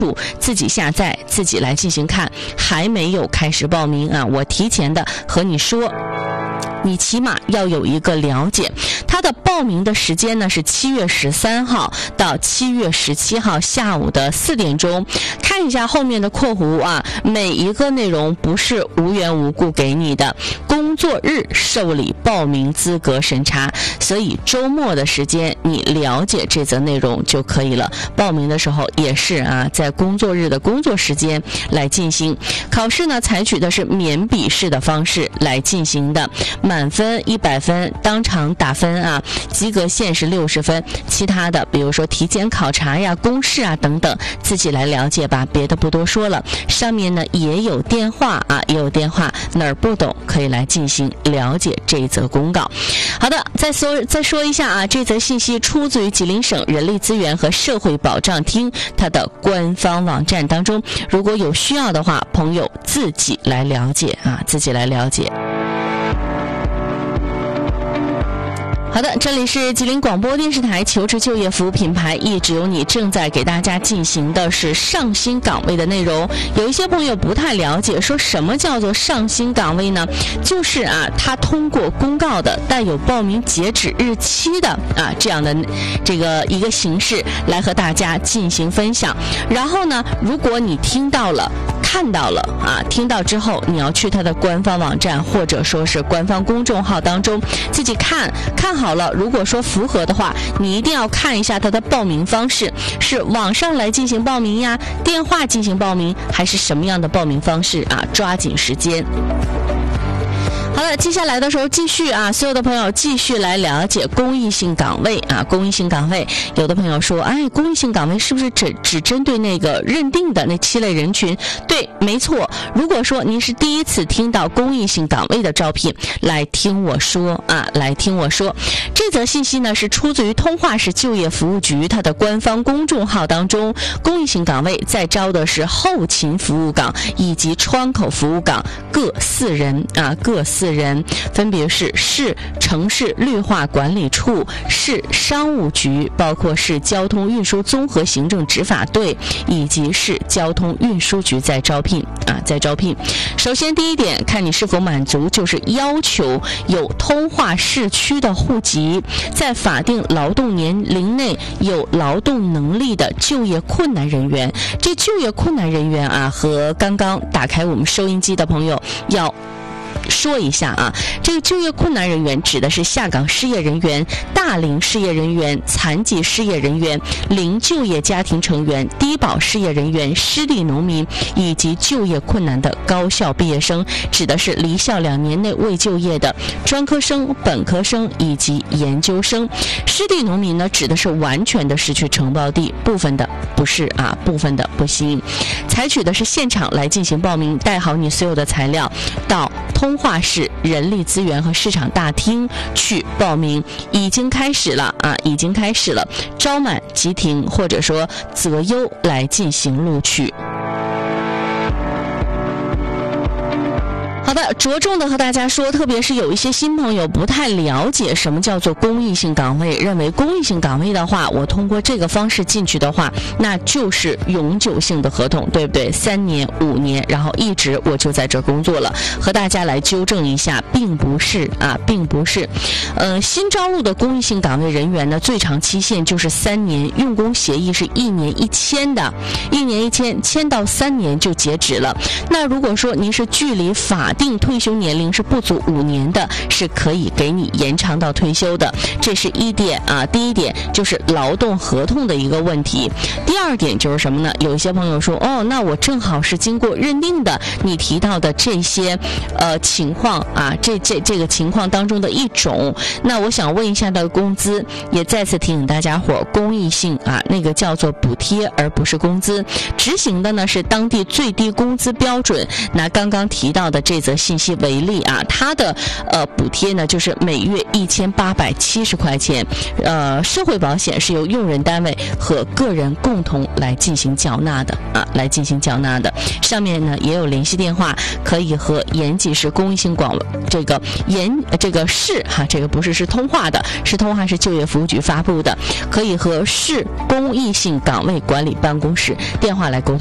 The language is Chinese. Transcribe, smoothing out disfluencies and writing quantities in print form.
自己下载，自己来进行看。还没有开始报名啊，我提前的和你说，你起码要有一个了解。它的报名的时间呢是7月13号到7月17号下午的4点钟。看一下后面的括弧啊，每一个内容不是无缘无故给你的，工作日受理报名资格审查，所以周末的时间你了解这则内容就可以了。报名的时候也是啊，在工作日的工作时间来进行。考试呢采取的是免笔试的方式来进行的，满分100分，当场打分啊，及格线是60分，其他的比如说体检考察呀、公示啊等等，自己来了解吧，别的不多说了。上面呢也有电话啊，也有电话，哪儿不懂可以来进行了解这一则公告。好的，再说一下啊，这则信息出自于吉林省人力资源和社会保障厅它的官方网站当中，如果有需要的话，朋友自己来了解啊，自己来了解。好的，这里是吉林广播电视台求职就业服务品牌一直有你，正在给大家进行的是上新岗位的内容。有一些朋友不太了解，说什么叫做上新岗位呢？就是啊，他通过公告的带有报名截止日期的啊这样的这个一个形式来和大家进行分享。然后呢，如果你听到了看到了啊，听到之后你要去他的官方网站或者说是官方公众号当中自己看好了，如果说符合的话，你一定要看一下他的报名方式，是网上来进行报名呀，电话进行报名，还是什么样的报名方式啊？抓紧时间。好了，接下来的时候继续啊，所有的朋友继续来了解公益性岗位啊，公益性岗位。有的朋友说，哎，公益性岗位是不是只针对那个认定的那7类人群？对，没错。如果说您是第一次听到公益性岗位的招聘，来听我说啊，来听我说。这则信息呢是出自于通化市就业服务局它的官方公众号当中，公益性岗位在招的是后勤服务岗以及窗口服务岗各4人啊，各4人，分别是市城市绿化管理处、市商务局，包括市交通运输综合行政执法队以及市交通运输局在招聘啊，在招聘。首先第一点，看你是否满足，就是要求有通化市区的户籍，在法定劳动年龄内有劳动能力的就业困难人员。这就业困难人员啊，和刚刚打开我们收音机的朋友要说一下啊，这个就业困难人员指的是下岗失业人员、大龄失业人员、残疾失业人员、零就业家庭成员、低保失业人员、失地农民以及就业困难的高校毕业生，指的是离校2年内未就业的专科生、本科生以及研究生。失地农民呢，指的是完全的失去承包地，部分的不是啊，部分的不行。采取的是现场来进行报名，带好你所有的材料到通化市人力资源和市场大厅去报名。已经开始了啊，已经开始了，招满即停或者说择优来进行录取。好的，着重的和大家说，特别是有一些新朋友不太了解什么叫做公益性岗位，认为公益性岗位的话，我通过这个方式进去的话，那就是永久性的合同，对不对？3年、5年，然后一直我就在这工作了。和大家来纠正一下，并不是啊，并不是。新招录的公益性岗位人员呢，最长期限就是3年，用工协议是1年1签的，1年1签，签到3年就截止了。那如果说您是距离法定退休年龄是不足5年的，是可以给你延长到退休的。这是一点啊，第一点就是劳动合同的一个问题。第二点就是什么呢？有一些朋友说，哦，那我正好是经过认定的你提到的这些情况啊，这个情况当中的一种。那我想问一下的工资，也再次提醒大家伙，公益性啊，那个叫做补贴而不是工资，执行的呢是当地最低工资标准。那刚刚提到的这则信信息为例啊，它的补贴呢就是每月1870块钱，社会保险是由用人单位和个人共同来进行缴纳的啊，上面呢也有联系电话，可以和延吉市公益性市哈，这个不是通话的，是就业服务局发布的，可以和市公益性岗位管理办公室电话来沟通。